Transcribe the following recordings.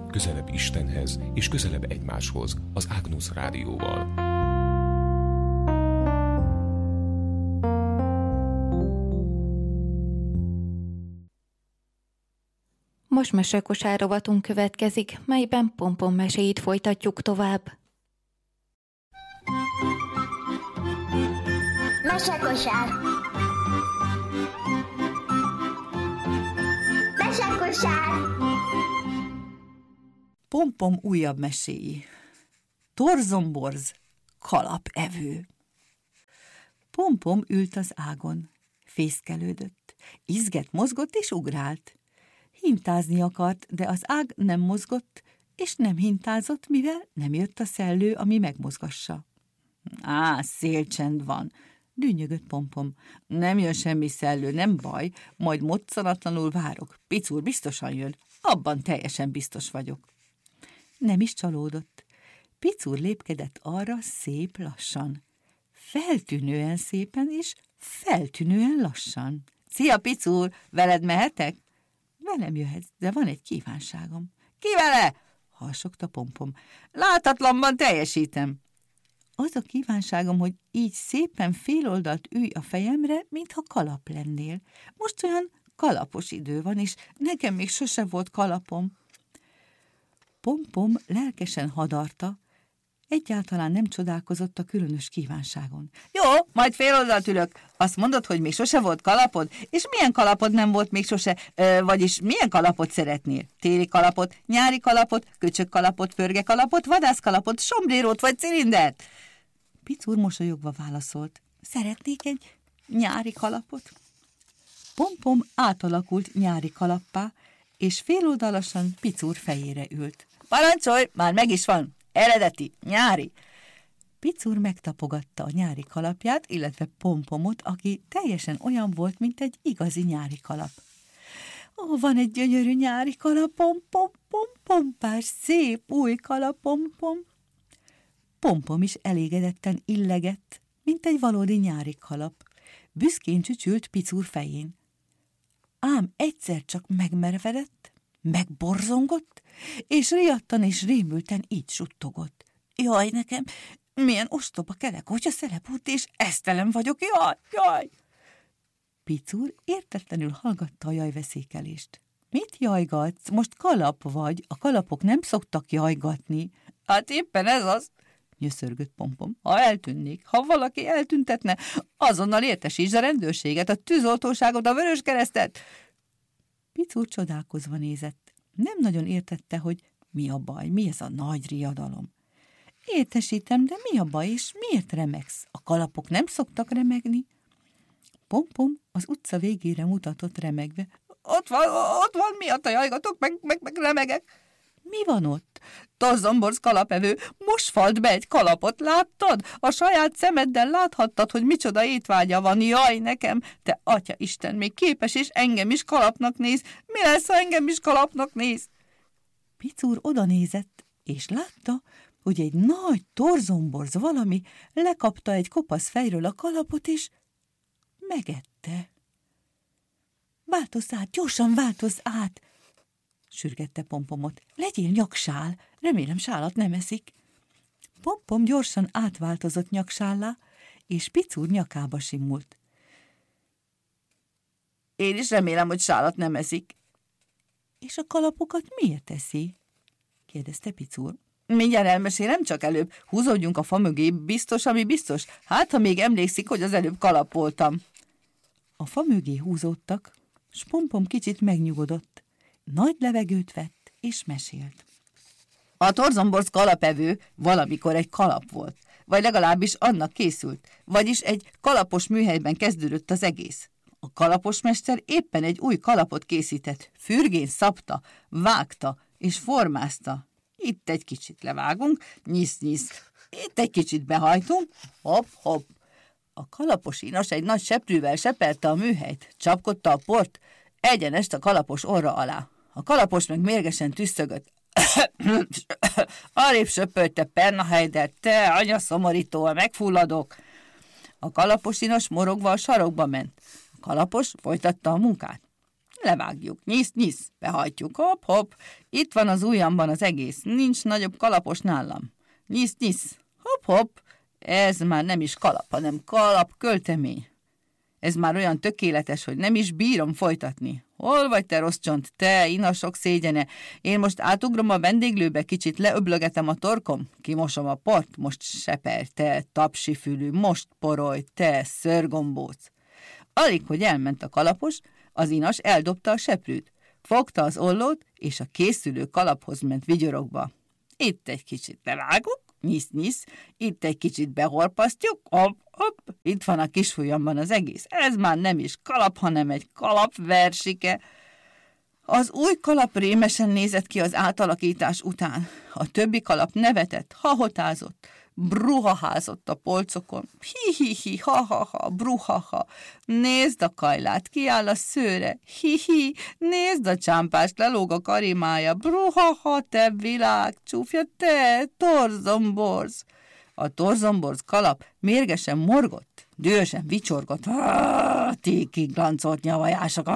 közelebb Istenhez és közelebb egymáshoz az Agnus Rádióval. Most mesekosár rovatunk következik, melyben Pompom meséit folytatjuk tovább. Mesekosár! Mesekosár! Pompom újabb meséi. Torzomborz, kalapevő. Pompom ült az ágon. Fészkelődött. Izget, mozgott és ugrált. Hintázni akart, de az ág nem mozgott, és nem hintázott, mivel nem jött a szellő, ami megmozgassa. Szélcsend van, dünnyögött Pompom. Nem jön semmi szellő, nem baj, majd moccanatlanul várok. Picúr biztosan jön, abban teljesen biztos vagyok. Nem is csalódott. Picúr lépkedett arra szép lassan. Feltűnően szépen és feltűnően lassan. Szia, Picúr, veled mehetek? Velem jöhetsz, de van egy kívánságom. Ki vele? Harsogta Pompom. Láthatlanban teljesítem. Az a kívánságom, hogy így szépen féloldalt ülj a fejemre, mintha kalap lennél. Most olyan kalapos idő van, és nekem még sose volt kalapom. Pompom lelkesen hadarta, egyáltalán nem csodálkozott a különös kívánságon. Jó, majd féloldalt ülök. Azt mondod, hogy még sose volt kalapod? És milyen kalapod nem volt még sose? Vagyis milyen kalapot szeretnél? Téli kalapot, nyári kalapot, köcsög kalapot, pörge kalapot, vadász kalapot, sombrérót vagy cilindert? Picúr mosolyogva válaszolt. Szeretnék egy nyári kalapot. Pompom átalakult nyári kalappá, és féloldalasan Picúr fejére ült. Parancsolj, már meg is van! Eredeti, nyári! Picúr megtapogatta a nyári kalapját, illetve Pompomot, aki teljesen olyan volt, mint egy igazi nyári kalap. Van egy gyönyörű nyári kalapom, pompás, szép új kalapom. Pompom is elégedetten illegett, mint egy valódi nyári kalap. Büszkén csücsült Picúr fején. Ám egyszer csak megmerevedett, megborzongott, és riadtan és rémülten így suttogott. Jaj, nekem, milyen ostoba kerek, hogyha szelepút, és esztelen vagyok, jaj! Picúr értetlenül hallgatta a jajveszékelést. Mit jajgatsz? Most kalap vagy, a kalapok nem szoktak jajgatni. Hát éppen ez az, nyöszörgött Pompom. Ha eltűnnék, ha valaki eltüntetne, azonnal értesítsd a rendőrséget, a tűzoltóságot, a Vöröskeresztet. Picúr csodálkozva nézett. Nem nagyon értette, hogy mi a baj, mi ez a nagy riadalom. Értesítem, de mi a baj, és miért remegsz? A kalapok nem szoktak remegni. Pompom az utca végére mutatott remegve. Ott van, miatt jajgatok, meg remegek. Mi van ott? Torzomborz kalapevő, most falt be egy kalapot, láttad? A saját szemeddel láthattad, hogy micsoda étvágya van, jaj nekem, te atya Isten, még képes, és engem is kalapnak néz. Mi lesz, ha engem is kalapnak néz? Picúr odanézett, és látta, hogy egy nagy torzomborz valami lekapta egy kopasz fejről a kalapot, és megette. Változz át, gyorsan változz át! Sürgette Pompomot. Legyél nyaksál, remélem sálat nem eszik. Pompom gyorsan átváltozott nyaksállá, és Picúr nyakába simult. Én is remélem, hogy sálat nem eszik. És a kalapokat miért eszi? Kérdezte Picúr. Mindjárt elmesélem, csak előbb húzódjunk a fa mögé, biztos, ami biztos. Hát, ha még emlékszik, hogy az előbb kalapoltam. A fa mögé húzódtak, s Pompom kicsit megnyugodott. Nagy levegőt vett, és mesélt. A torzomborz kalapevő valamikor egy kalap volt, vagy legalábbis annak készült, vagyis egy kalapos műhelyben kezdődött az egész. A kalaposmester éppen egy új kalapot készített, fürgén szabta, vágta és formázta. Itt egy kicsit levágunk, nyisz-nyisz, itt egy kicsit behajtunk, hopp-hopp. A kalapos inas egy nagy seprűvel sepelte a műhelyt, csapkodta a port, egyenest a kalapos orra alá. A kalapos meg mérgesen tüsszögött. Arébb söpölte Pernaheider, te anya szomorító, megfulladok. A kalapos inas morogva a sarokba ment. A kalapos folytatta a munkát. levágjuk, nyisz, behajtjuk, hopp, itt van az ujjamban az egész, nincs nagyobb kalapos nálam. Nyisz, hopp, ez már nem is kalap, hanem kalapköltemény. Ez már olyan tökéletes, hogy nem is bírom folytatni. Hol vagy te, rossz csont, te, inasok szégyene? Én most átugrom a vendéglőbe, kicsit leöblögetem a torkom, kimosom a port, most seper, te, tapsifülű, most porolj, te, szörgombóc. Alig, hogy elment a kalapos, az inas eldobta a seprűt, fogta az ollót, és a készülő kalaphoz ment vigyorogva. Itt egy kicsit bevágunk, nyisz, itt egy kicsit behorpasztjuk, hopp, itt van a kisujjamban az egész. Ez már nem is kalap, hanem egy kalapversike. Az új kalap rémesen nézett ki az átalakítás után. A többi kalap nevetett, hahotázott, bruhaházott a polcokon. Hi, ha, bruhaha. Nézd a kajlát, kiáll a szőre. Hi, nézd a csámpást, lelóg a karimája. Bruhaha, te világ, csúfja, te, torzomborz. A torzomborz kalap mérgesen morgott, dühösen vicsorgott. Tékig glancolt nyavajások.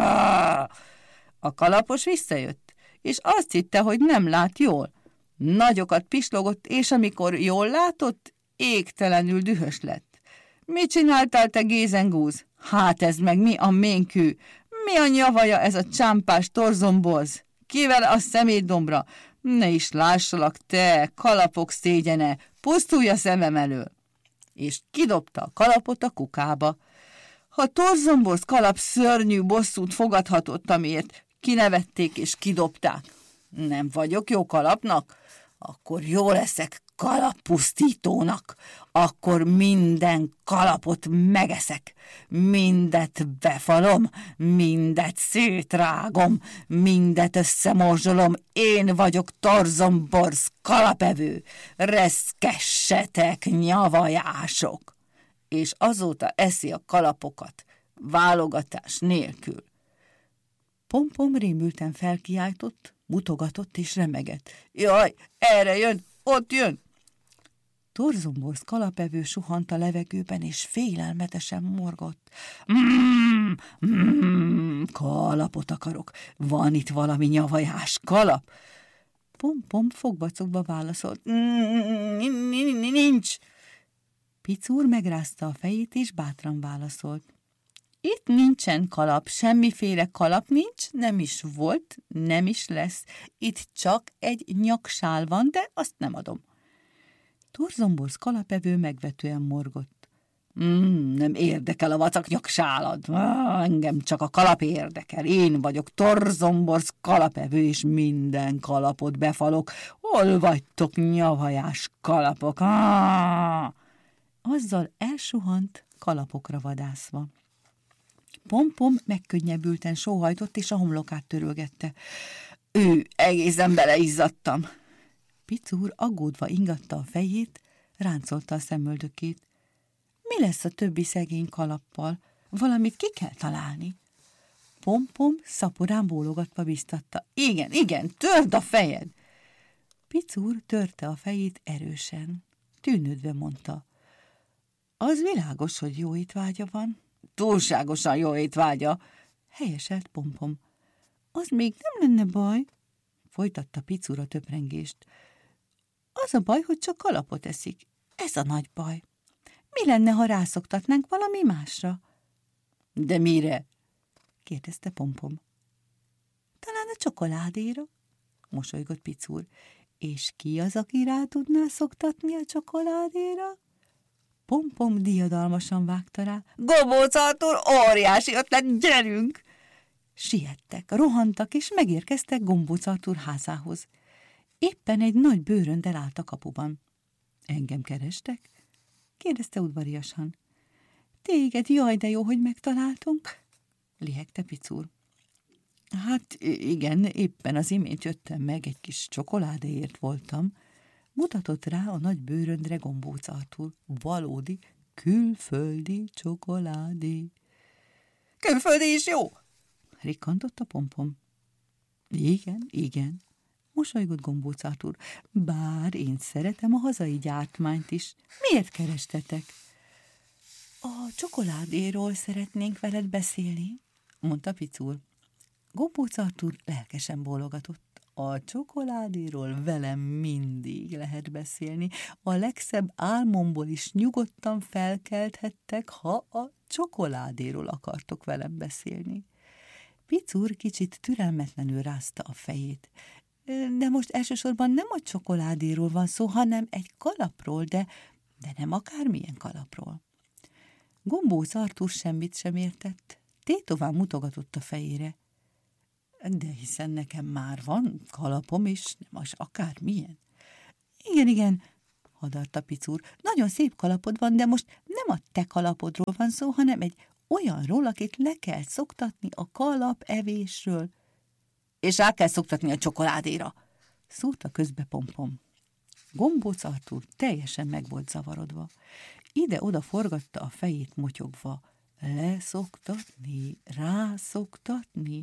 A kalapos visszajött, és azt hitte, hogy nem lát jól. Nagyokat pislogott, és amikor jól látott, égtelenül dühös lett. Mit csináltál, te gézengúz? Hát ez meg mi a ménkű? Mi a nyavaja ez a csámpás torzomborz? Kivel a szemétdombra? Ne is lássalak, te, kalapok szégyene, pusztulj a szemem elől! És kidobta a kalapot a kukába. A torzomborz kalap szörnyű bosszút fogadhatott, amiért kinevették és kidobták. Nem vagyok jó kalapnak? Akkor jó leszek kalappusztítónak. Akkor minden kalapot megeszek, mindet befalom, mindet szétrágom, mindet összemorzsolom. Én vagyok torzomborz kalapevő. Reszkessetek, nyavajások! És azóta eszi a kalapokat, válogatás nélkül. Pompom rémülten felkiáltott, mutogatott és remegett. Jaj, erre jön, ott jön! Torzomborz kalapevő suhant a levegőben, és félelmetesen morgott. Kalapot akarok. Van itt valami nyavajás kalap? Pompom fogbacokba válaszolt. Nincs. Picúr megrázta a fejét, és bátran válaszolt. Itt nincsen kalap, semmiféle kalap nincs, nem is volt, nem is lesz. Itt csak egy nyaksál van, de azt nem adom. Torzomborz kalapevő megvetően morgott. Nem érdekel a vacak nyaksálad. Engem csak a kalap érdekel. Én vagyok torzomborz kalapevő, és minden kalapot befalok. Hol vagytok, nyavajás kalapok? Azzal elsuhant, kalapokra vadászva. Pompom megkönnyebbülten sóhajtott, és a homlokát törölgette. Egészen beleizzadtam. Picúr aggódva ingatta a fejét, ráncolta a szemöldökét. Mi lesz a többi szegény kalappal? Valamit ki kell találni. Pompom szaporán bólogatva biztatta. Igen, törd a fejed! Picúr törte a fejét erősen. Tűnődve mondta. Az világos, hogy jó étvágya van. Túlságosan jó étvágya, helyeselt Pompom. Az még nem lenne baj, folytatta Picúr a töprengést. Az a baj, hogy csak kalapot eszik. Ez a nagy baj. Mi lenne, ha rászoktatnánk valami másra? De mire? kérdezte Pompom. Talán a csokoládéra, mosolygott Picúr. És ki az, aki rá tudná szoktatni a csokoládéra? Pompom diadalmasan vágta rá. Gombóc Artúr, óriási ötlet, gyerünk! Siettek, rohantak, és megérkeztek Gombóc Artúr házához. Éppen egy nagy bőröndel állt a kapuban. Engem kerestek? kérdezte udvariasan. Téged, jaj, de jó, hogy megtaláltunk, lihegte Picúr. Hát igen, éppen az imént jöttem meg, egy kis csokoládéért voltam. Mutatott rá a nagy bőröndre Gombóc Artúr. Valódi, külföldi csokoládé. Külföldi is jó? Rikkantott a Pompom. Igen, mosolygott Gombóc Artúr. Bár én szeretem a hazai gyártmányt is. Miért kerestetek? A csokoládéról szeretnénk veled beszélni, mondta Picúr. Gombóc Artúr lelkesen bólogatott. A csokoládéról velem mindig lehet beszélni. A legszebb álmomból is nyugodtan felkelthettek, ha a csokoládéról akartok velem beszélni. Picúr kicsit türelmetlenül rázta a fejét. De most elsősorban nem a csokoládéról van szó, hanem egy kalapról, de nem akármilyen kalapról. Gombóc Artúr semmit sem értett. Tétován mutogatott a fejére. De hiszen nekem már van kalapom is, nem az akármilyen. Igen, hadarta Picúr. Nagyon szép kalapod van, de most nem a te kalapodról van szó, hanem egy olyanról, akit le kell szoktatni a kalapevésről. És rá kell szoktatni a csokoládéra, szúrta közbe Pompom. Gombóc Artúr teljesen meg volt zavarodva. Ide-oda forgatta a fejét motyogva. Leszoktatni, rászoktatni.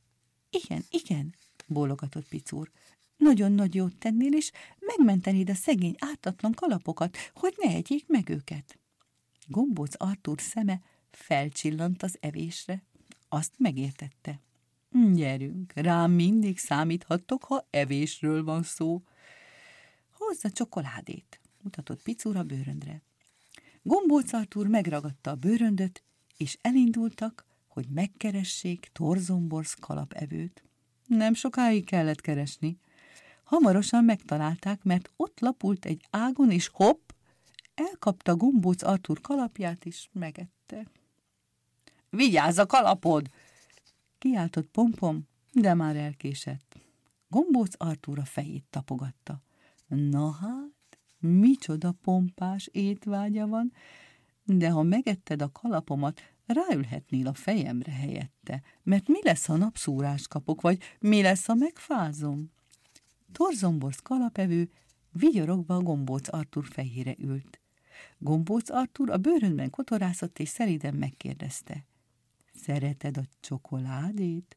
Igen, bólogatott Picúr. Nagyon nagy jót tennél, és megmentenéd a szegény ártatlan kalapokat, hogy ne egyék meg őket. Gombóc Artúr szeme felcsillant az evésre. Azt megértette. Gyerünk, rám mindig számíthattok, ha evésről van szó. Hozz a csokoládét, mutatott Picúr a bőröndre. Gombóc Artúr megragadta a bőröndöt, és elindultak, hogy megkeressék Torzomborz kalapevőt. Nem sokáig kellett keresni. Hamarosan megtalálták, mert ott lapult egy ágon, és hopp, elkapta Gombóc Artúr kalapját, és megette. Vigyázz a kalapod! Kiáltott Pompom, de már elkésett. Gombóc Artúr a fejét tapogatta. Na hát, micsoda pompás étvágya van, de ha megetted a kalapomat, ráülhetnél a fejemre helyette, mert mi lesz, ha napszúrást kapok, vagy mi lesz, ha megfázom? Torzomborz kalapevő vigyorogva a Gombóc Artúr fejére ült. Gombóc Artúr a bőröndben kotorászott, és szelíden megkérdezte. Szereted a csokoládét?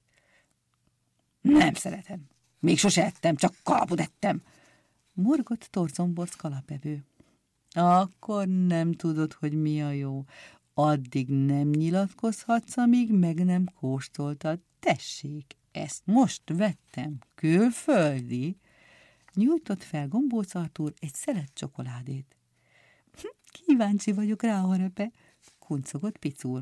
Nem szeretem. Még sose ettem, csak kalapot ettem, morgott Torzomborz kalapevő. Akkor nem tudod, hogy mi a jó. Addig nem nyilatkozhatsz, amíg meg nem kóstoltad. Tessék, ezt most vettem, külföldi. Nyújtott fel Gombóc Artúr egy szelet csokoládét. Kíváncsi vagyok rá, harepe, kuncogott Picúr.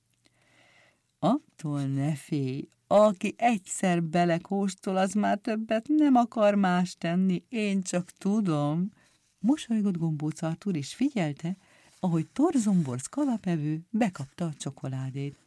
Attól ne félj, aki egyszer belekóstol, az már többet nem akar más tenni, én csak tudom. Mosolygott Gombóc Artúr, és figyelte, ahogy Torzomborz kalapevő bekapta a csokoládét.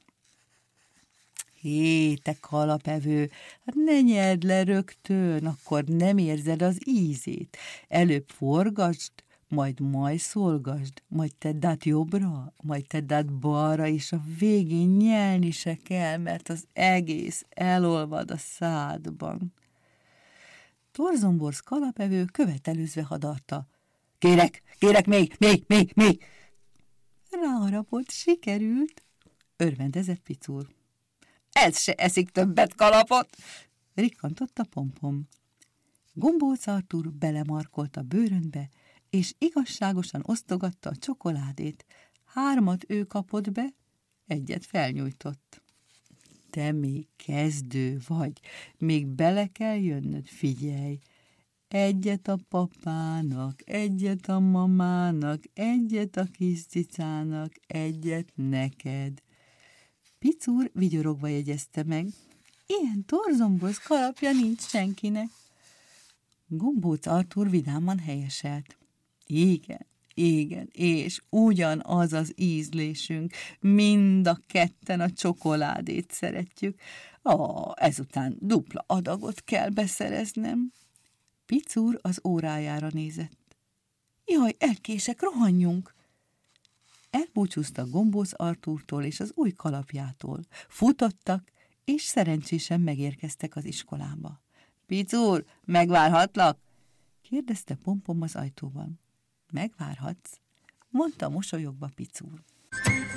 Hé, te kalapevő, hát ne nyerd le rögtön, akkor nem érzed az ízét. Előbb forgasd, majd majszolgasd, majd tedd át jobbra, majd tedd át balra, és a végén nyelni se kell, mert az egész elolvad a szádban. Torzomborz kalapevő követelőzve hadarta. Kérek, még! Ráharapott, sikerült, örvendezett Picúr. Ez se eszik többet kalapot, rikkantott a Pompom. Gombóc Artúr belemarkolt a bőröndbe, és igazságosan osztogatta a csokoládét. 3 ő kapott be, 1 felnyújtott. Te még kezdő vagy, még bele kell jönnöd, figyelj. 1 a papának, 1 a mamának, 1 a kis cicának, 1 neked. Picúr vigyorogva jegyezte meg. Ilyen Torzomborz kalapja nincs senkinek. Gombóc Artúr vidáman helyeselt. Igen, és ugyanaz az ízlésünk, mind a ketten a csokoládét szeretjük. Ezután dupla adagot kell beszereznem. Picúr az órájára nézett. Jaj, elkések, rohanjunk! Elbúcsúztak Gombóc Artúrtól és az új kalapjától. Futottak, és szerencsésen megérkeztek az iskolába. Picúr, megvárhatlak? Kérdezte Pompom az ajtóban. Megvárhatsz, mondta mosolyogva Picúr.